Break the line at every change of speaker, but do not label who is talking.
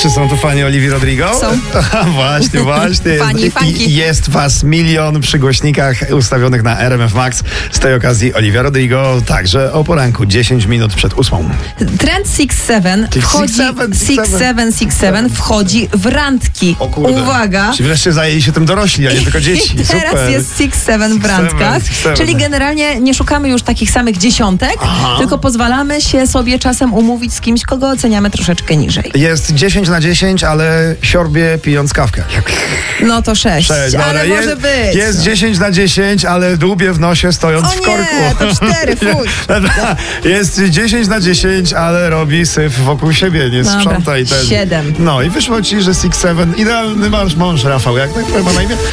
Czy są to fani Olivii Rodrigo?
Są.
Właśnie.
Fani, fanki.
I jest was 1 000 000 przy głośnikach ustawionych na RMF Max. Z tej okazji Olivia Rodrigo także o poranku, 10 minut przed 8.
Trend 6-7 wchodzi, 6-7 wchodzi w randki.
O kurde.
Uwaga.
Czyli wreszcie zajęli się tym dorośli, a nie tylko dzieci.
I teraz
Super.
jest 6-7 w randkach,
6-7.
czyli generalnie nie szukamy już takich samych dziesiątek, tylko pozwalamy się sobie czasem umówić z kimś, kogo oceniamy troszeczkę niżej.
Jest 10 na 10, ale siorbie pijąc kawkę.
No to 6, ale
dobra,
może być.
Jest 10 na 10, ale dłubię w nosie stojąc
O
w korku.
nie, to 4, fuj.
Dobra, jest 10 na 10, ale robi syf wokół siebie, nie
Dobra,
sprząta i ten.
7.
No i wyszło ci, że 6-7, idealny mąż Rafał, jak tak ma na imię?